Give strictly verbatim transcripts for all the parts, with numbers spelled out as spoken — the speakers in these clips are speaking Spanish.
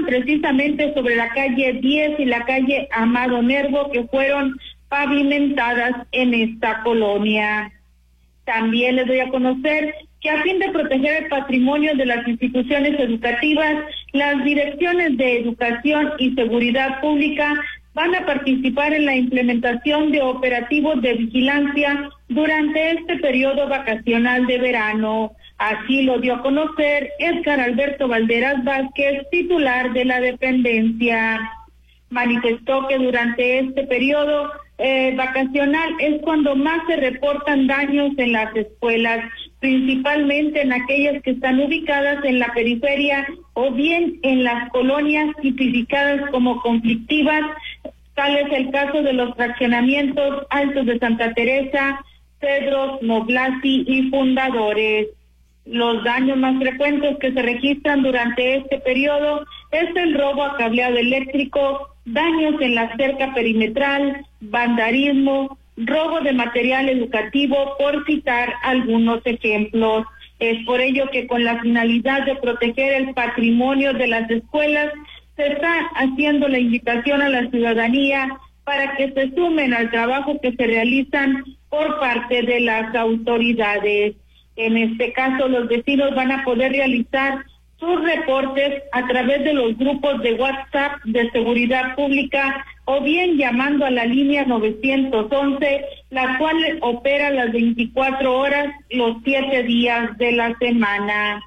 precisamente sobre la calle diez y la calle Amado Nervo, que fueron pavimentadas en esta colonia. También les doy a conocer que a fin de proteger el patrimonio de las instituciones educativas, las direcciones de educación y seguridad pública van a participar en la implementación de operativos de vigilancia durante este periodo vacacional de verano. Así lo dio a conocer Edgar Alberto Valderas Vázquez, titular de la dependencia. Manifestó que durante este periodo eh, vacacional es cuando más se reportan daños en las escuelas, principalmente en aquellas que están ubicadas en la periferia o bien en las colonias tipificadas como conflictivas. Tal es el caso de los fraccionamientos Altos de Santa Teresa, Cedros, Noblasi y Fundadores. Los daños más frecuentes que se registran durante este periodo es el robo a cableado eléctrico, daños en la cerca perimetral, vandalismo, robo de material educativo, por citar algunos ejemplos. Es por ello que con la finalidad de proteger el patrimonio de las escuelas, se está haciendo la invitación a la ciudadanía para que se sumen al trabajo que se realizan por parte de las autoridades. En este caso, los vecinos van a poder realizar sus reportes a través de los grupos de WhatsApp de seguridad pública o bien llamando a la línea novecientos once, la cual opera las veinticuatro horas, los siete días de la semana.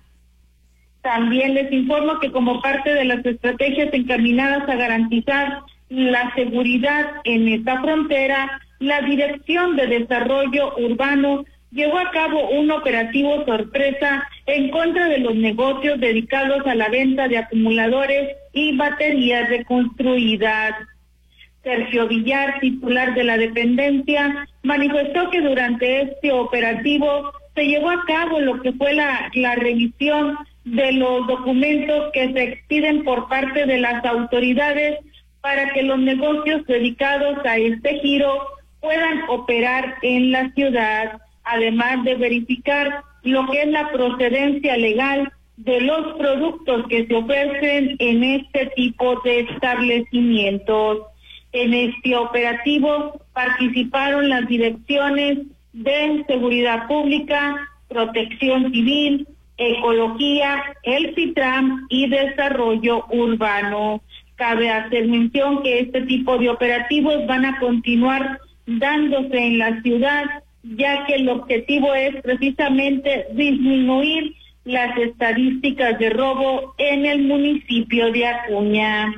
También les informo que como parte de las estrategias encaminadas a garantizar la seguridad en esta frontera, la Dirección de Desarrollo Urbano llevó a cabo un operativo sorpresa en contra de los negocios dedicados a la venta de acumuladores y baterías reconstruidas. Sergio Villar, titular de la dependencia, manifestó que durante este operativo se llevó a cabo lo que fue la, la revisión de los documentos que se expiden por parte de las autoridades para que los negocios dedicados a este giro puedan operar en la ciudad, además de verificar lo que es la procedencia legal de los productos que se ofrecen en este tipo de establecimientos. En este operativo participaron las direcciones de Seguridad Pública, Protección Civil, Ecología, el CITRAM y Desarrollo Urbano. Cabe hacer mención que este tipo de operativos van a continuar dándose en la ciudad, ya que el objetivo es precisamente disminuir las estadísticas de robo en el municipio de Acuña.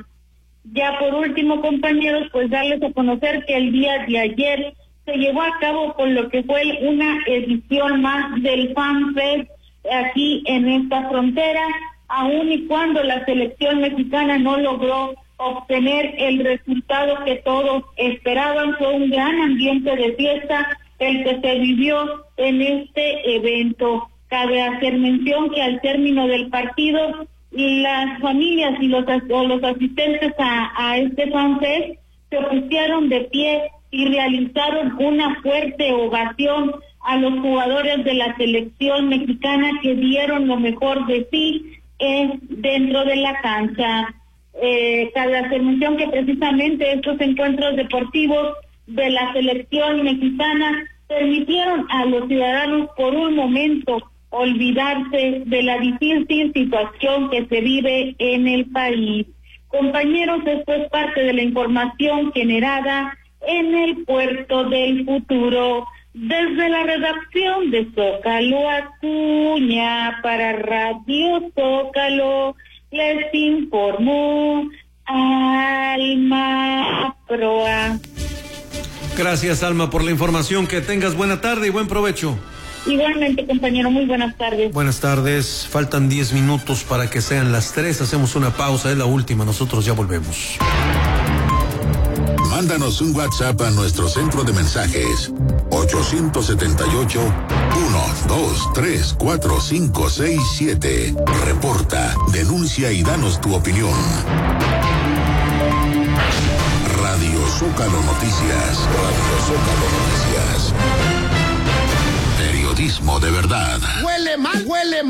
Ya por último, compañeros, pues darles a conocer que el día de ayer se llevó a cabo con lo que fue una edición más del Fan Fest aquí en esta frontera, aun y cuando la selección mexicana no logró obtener el resultado que todos esperaban. Fue un gran ambiente de fiesta el que se vivió en este evento. Cabe hacer mención que al término del partido, las familias y los, o los asistentes a, a este FanFest se pusieron de pie y realizaron una fuerte ovación a los jugadores de la selección mexicana que dieron lo mejor de sí eh, dentro de la cancha. Eh, cabe hacer mención que precisamente estos encuentros deportivos de la selección mexicana permitieron a los ciudadanos por un momento olvidarse de la difícil situación que se vive en el país. Compañeros, esto es parte de la información generada en el Puerto del Futuro. Desde la redacción de Zócalo Acuña para Radio Zócalo, les informó Alma Proa. Gracias, Alma, por la información. Que tengas buena tarde y buen provecho. Igualmente, compañero, muy buenas tardes. Buenas tardes, faltan diez minutos para que sean las tres, hacemos una pausa, es la última, nosotros ya volvemos. Mándanos un WhatsApp a nuestro centro de mensajes ocho siete ocho, uno dos tres cuatro cinco seis siete. Reporta, denuncia y danos tu opinión. Radio Zócalo Noticias, Radio Zócalo Noticias. Periodismo de verdad. Huele mal, huele mal.